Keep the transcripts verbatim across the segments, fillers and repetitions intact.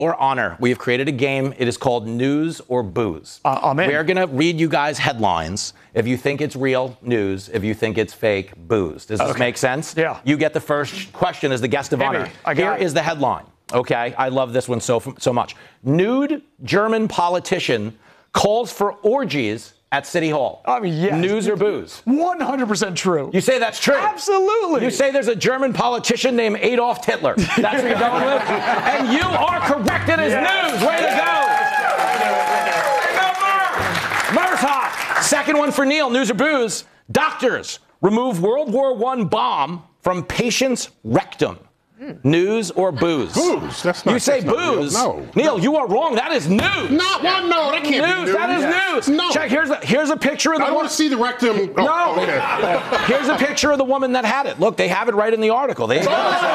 or honor. We have created a game. It is called News or Booze. Uh, I'm in. We're going to read you guys headlines. If you think it's real, news. If you think it's fake, booze. Does this Okay. make sense? Yeah. You get the first question as the guest of Hey, honor. I got Here it. is the headline. Okay, I love this one so so much. Nude German politician calls for orgies at City Hall. I mean, yes. News or booze? one hundred percent true. You say that's true? Absolutely. You say there's a German politician named Adolf Hitler. That's what you're going with? And you are correct. It is Yes. news. Way to go. Murr's hot. Second one for Neil. News or booze? Doctors remove World War One bomb from patient's rectum. News or booze? Booze. That's not. You say that's not real. booze. No. Neil, you are wrong. That is news. Not one. No, that can't News. be news. That is Yes. news. No. Check. Here's a, here's a picture of the I one. want to see the rectum. Oh, No. Okay. Here's a picture of the woman that had it. Look, they have it right in the article. They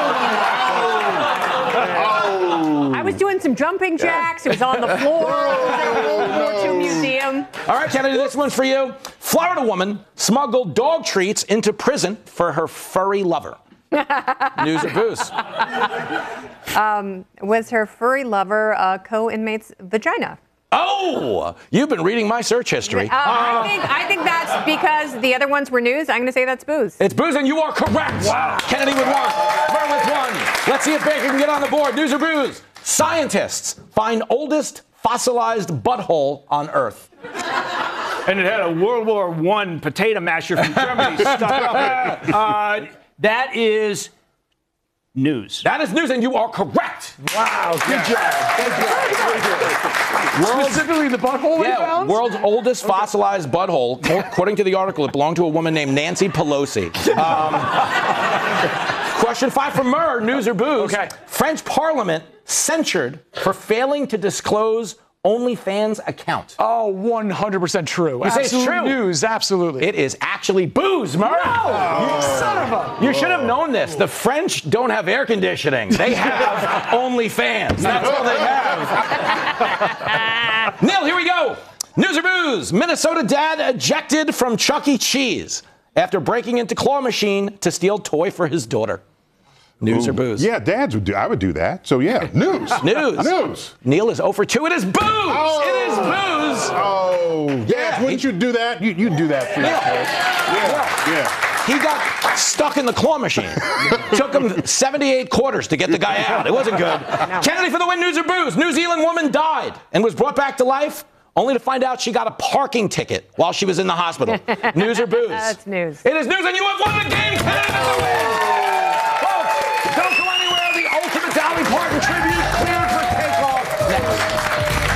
I was doing some jumping jacks. It was on the floor. It was at the World War Two Museum. All right, Kennedy, this one's for you. Florida woman smuggled dog treats into prison for her furry lover. News or booze? Um, was her furry lover a co-inmate's vagina? Oh, you've been reading my search history. Uh, I think I think that's because the other ones were news. I'm going to say that's booze. It's booze, and you are correct. Wow. Kennedy with one. Murr with one. Let's see if Baker can get on the board. News or booze? Scientists find oldest fossilized butthole on Earth. And it had a World War One potato masher from Germany stuck up it. Uh, that is news. That is news, and you are correct. Wow, good job. Good job. Specifically the butthole they Yeah, found? world's oldest fossilized butthole. According to the article, it belonged to a woman named Nancy Pelosi. Um, question five from Murr, news or booze? Okay. French Parliament censured for failing to disclose OnlyFans account. Oh, one hundred percent true. You say it's Absolute true. news, absolutely. It is actually booze, Murr. You son of a... You should have known this. The French don't have air conditioning. They have OnlyFans. That's all they have. Neil, here we go. News or booze? Minnesota dad ejected from Chuck E. Cheese after breaking into claw machine to steal toy for his daughter. News Ooh. or booze? Yeah, dads would do. I would do that. So yeah, news. News. News. Neil is zero for two. It is booze. Oh. It is booze. Oh, Yeah, yeah. Wouldn't he- you do that? You you do that for your kids. Yeah, yeah. He got stuck in the claw machine. Took him seventy-eight quarters to get the guy out. It wasn't good. Kennedy for the win, news or booze? New Zealand woman died and was brought back to life only to find out she got a parking ticket while she was in the hospital. News or booze? That's news. It is news, and you have won the game. Kennedy for the win. Folks, don't go anywhere. The ultimate Dolly Parton tribute cleared for takeoff next.